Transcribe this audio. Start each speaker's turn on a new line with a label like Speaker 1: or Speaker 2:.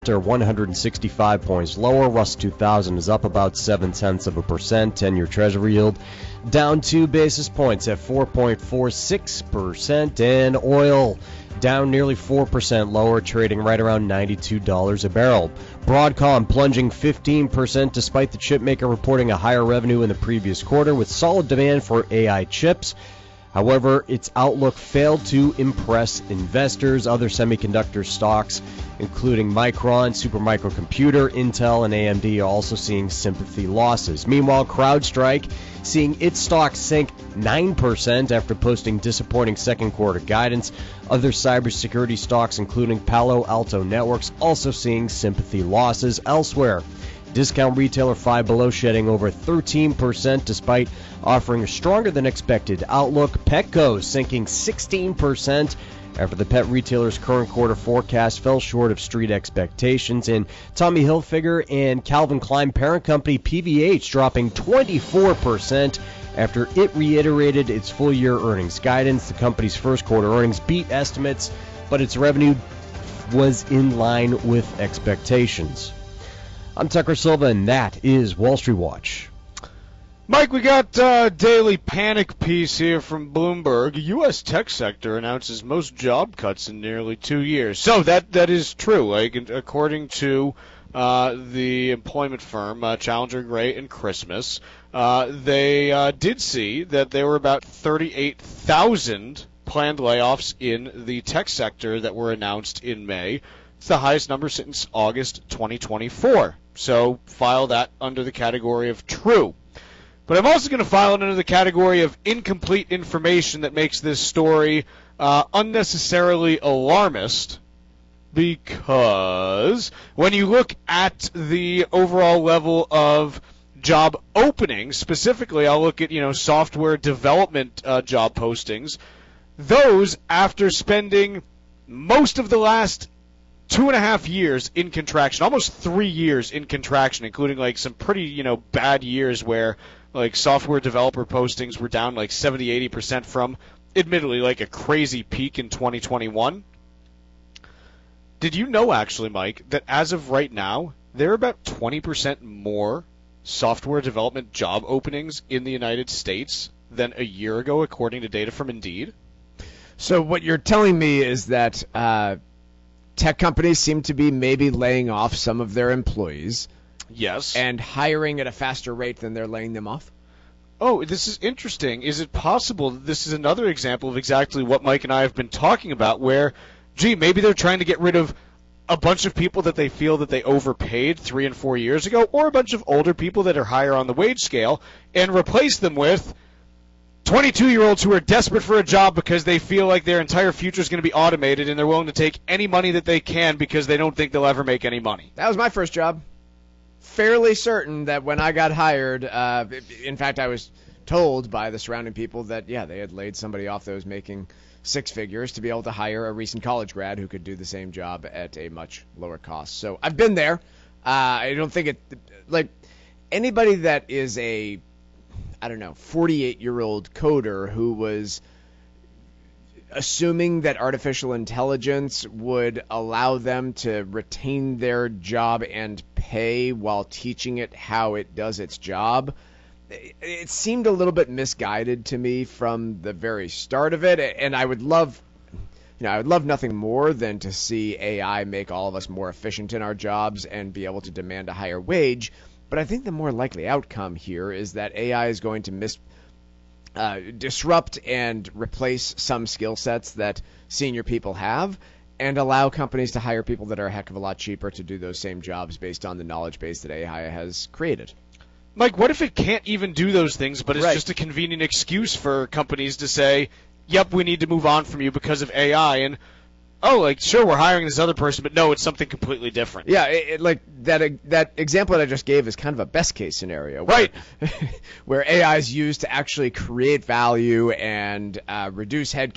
Speaker 1: are 165 points lower. Russell 2000 is up about 0.7%. 10-year Treasury yield down 2 basis points at 4.46%. And oil down nearly 4% lower, trading right around $92 a barrel. Broadcom plunging 15% despite the chipmaker reporting a higher revenue in the previous quarter with solid demand for AI chips. However, its outlook failed to impress investors. Other semiconductor stocks, including Micron, Supermicro Computer, Intel, and AMD, are also seeing sympathy losses. Meanwhile, CrowdStrike seeing its stock sink 9% after posting disappointing second quarter guidance. Other cybersecurity stocks, including Palo Alto Networks, also seeing sympathy losses elsewhere. Discount retailer Five Below shedding over 13% despite offering a stronger than expected outlook. Petco sinking 16% after the pet retailer's current quarter forecast fell short of street expectations. And Tommy Hilfiger and Calvin Klein parent company PVH dropping 24% after it reiterated its full-year earnings guidance. The company's first quarter earnings beat estimates, but its revenue was in line with expectations. I'm Tucker Silva, and that is Wall Street Watch.
Speaker 2: Mike, we got a daily panic piece here from Bloomberg. U.S. tech sector announces most job cuts in nearly 2 years. So that is true. Like, according to the employment firm, Challenger Gray and Christmas, they did see that there were about 38,000 planned layoffs in the tech sector that were announced in May. It's the highest number since August 2024. So file that under the category of true. But I'm also going to file it under the category of incomplete information that makes this story unnecessarily alarmist, because when you look at the overall level of job openings, specifically I'll look at software development job postings, those, after spending most of the last 2.5 years in contraction, almost 3 years in contraction, including like some pretty, bad years where like software developer postings were down like 70-80% from admittedly like a crazy peak in 2021. Did you know actually, Mike, that as of right now, there are about 20% more software development job openings in the United States than a year ago, according to data from Indeed?
Speaker 3: So what you're telling me is that tech companies seem to be maybe laying off some of their employees.
Speaker 2: Yes.
Speaker 3: And hiring at a faster rate than they're laying them off?
Speaker 2: Oh, this is interesting. Is it possible that this is another example of exactly what Mike and I have been talking about, where, maybe they're trying to get rid of a bunch of people that they feel that they overpaid 3 and 4 years ago, or a bunch of older people that are higher on the wage scale, and replace them with 22-year-olds who are desperate for a job because they feel like their entire future is going to be automated, and they're willing to take any money that they can because they don't think they'll ever make any money.
Speaker 3: That was my first job. Fairly certain that when I got hired, in fact, I was told by the surrounding people that, they had laid somebody off that was making 6 figures to be able to hire a recent college grad who could do the same job at a much lower cost. So I've been there. I don't think anybody that is a 48-year-old coder who was assuming that artificial intelligence would allow them to retain their job and pay while teaching it how it does its job, it seemed a little bit misguided to me from the very start of it. And I would love nothing more than to see AI make all of us more efficient in our jobs and be able to demand a higher wage. But I think the more likely outcome here is that AI is going to disrupt and replace some skill sets that senior people have, and allow companies to hire people that are a heck of a lot cheaper to do those same jobs based on the knowledge base that AI has created.
Speaker 2: Mike, what if it can't even do those things, but it's just a convenient excuse for companies to say, yep, we need to move on from you because of AI, and sure, we're hiring this other person, but no, it's something completely different.
Speaker 3: Yeah, that example that I just gave is kind of a best case scenario,
Speaker 2: right?
Speaker 3: Where AI is used to actually create value and reduce headcount